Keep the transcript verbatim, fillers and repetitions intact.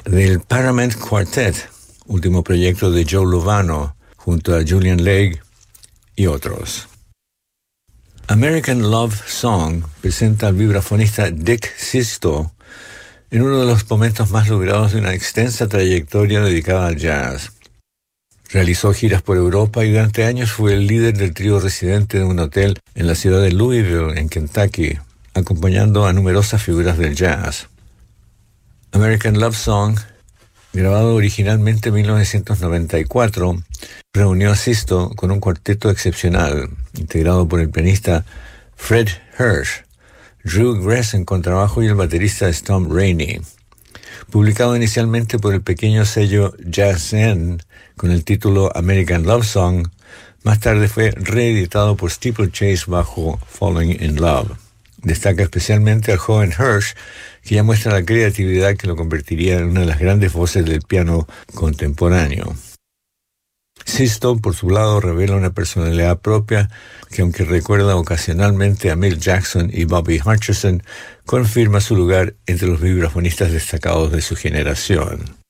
del Paramount Quartet, último proyecto de Joe Lovano, junto a Julian Legge y otros. American Love Song presenta al vibrafonista Dick Sisto en uno de los momentos más logrados de una extensa trayectoria dedicada al jazz. Realizó giras por Europa y durante años fue el líder del trío residente de un hotel en la ciudad de Louisville, en Kentucky, acompañando a numerosas figuras del jazz. American Love Song, grabado originalmente en mil novecientos noventa y cuatro, reunió a Sisto con un cuarteto excepcional, integrado por el pianista Fred Hirsch, Drew Gress en contrabajo y el baterista Stomp Rainey. Publicado inicialmente por el pequeño sello Jazz Zen con el título American Love Song, más tarde fue reeditado por Steeplechase bajo Falling in Love. Destaca especialmente al joven Hirsch, que ya muestra la creatividad que lo convertiría en una de las grandes voces del piano contemporáneo. Sisto, por su lado, revela una personalidad propia que, aunque recuerda ocasionalmente a Milt Jackson y Bobby Hutcherson, confirma su lugar entre los vibrafonistas destacados de su generación.